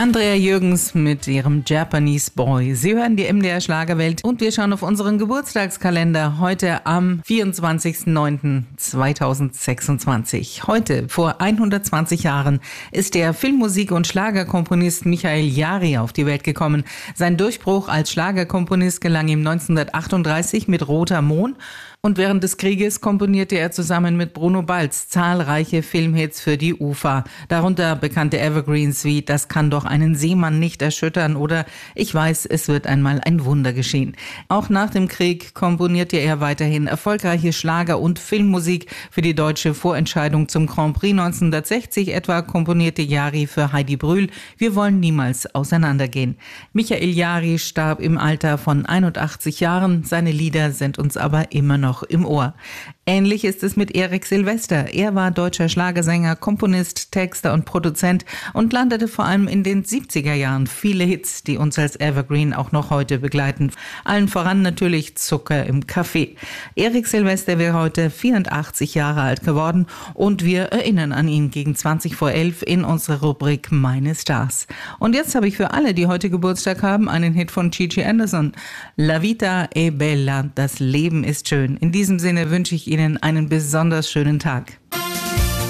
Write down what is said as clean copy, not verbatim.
Andrea Jürgens mit ihrem Japanese Boy. Sie hören die MDR Schlagerwelt und wir schauen auf unseren Geburtstagskalender heute am 24.09.2026. Heute, vor 120 Jahren, ist der Filmmusik- und Schlagerkomponist Michael Jari auf die Welt gekommen. Sein Durchbruch als Schlagerkomponist gelang ihm 1938 mit Roter Mohn. Und während des Krieges komponierte er zusammen mit Bruno Balz zahlreiche Filmhits für die UFA. Darunter bekannte Evergreens wie Das kann doch einen Seemann nicht erschüttern oder Ich weiß, es wird einmal ein Wunder geschehen. Auch nach dem Krieg komponierte er weiterhin erfolgreiche Schlager- und Filmmusik. Für die deutsche Vorentscheidung zum Grand Prix 1960 etwa komponierte Jari für Heidi Brühl Wir wollen niemals auseinandergehen. Michael Jari starb im Alter von 81 Jahren. Seine Lieder sind uns aber immer noch im Ohr. Ähnlich ist es mit Erik Silvester. Er war deutscher Schlagersänger, Komponist, Texter und Produzent und landete vor allem in den 70er Jahren viele Hits, die uns als Evergreen auch noch heute begleiten. Allen voran natürlich Zucker im Kaffee. Erik Silvester wäre heute 84 Jahre alt geworden und wir erinnern an ihn gegen 20 vor 11 in unserer Rubrik Meine Stars. Und jetzt habe ich für alle, die heute Geburtstag haben, einen Hit von Gigi Anderson. La vita è bella, das Leben ist schön. In diesem Sinne wünsche ich Ihnen einen besonders schönen Tag.